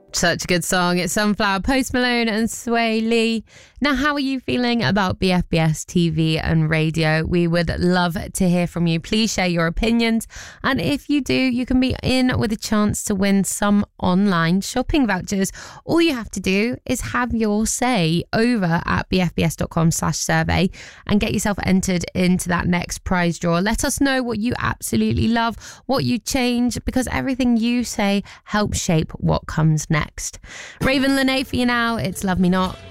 Such a good song. It's Sunflower, Post Malone and Sway Lee. Now, how are you feeling about BFBS TV and radio? We would love to hear from you. Please share your opinions. And if you do, you can be in with a chance to win some online shopping vouchers. All you have to do is have your say over at bfbs.com/survey and get yourself entered into that next prize draw. Let us know what you absolutely love, what you change, because everything you say helps shape what comes next. Raven Lenae for you now. It's Love Me Not.